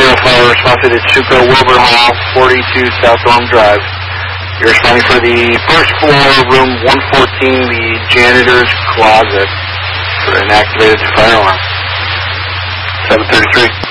5 responsive to Suco Wilbur Hall, 42 South Dorm Drive. You're responding for the first floor, room 114, the janitor's closet, for an activated fire alarm. 733.